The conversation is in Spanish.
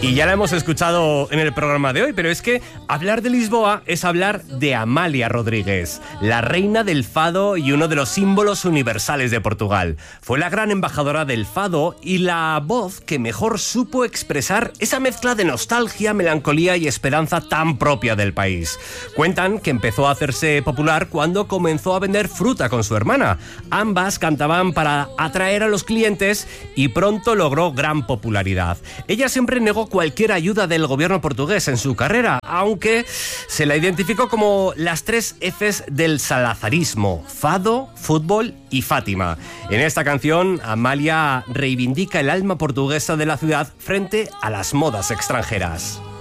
Y ya la hemos escuchado en el programa de hoy, pero es que hablar de Lisboa es hablar de Amália Rodríguez, la reina del fado y uno de los símbolos universales de Portugal. Fue la gran embajadora del fado y la voz que mejor supo expresar esa mezcla de nostalgia, melancolía y esperanza tan propia del país. Cuentan que empezó a hacerse popular cuando comenzó a vender fruta con su hermana. Ambas cantaban para atraer a los clientes y pronto logró gran popularidad. Ella siempre negó cualquier ayuda del gobierno portugués en su carrera, aunque se la identificó como las 3 Fs del salazarismo: fado, fútbol y Fátima. En esta canción, Amália reivindica el alma portuguesa de la ciudad frente a las modas extranjeras.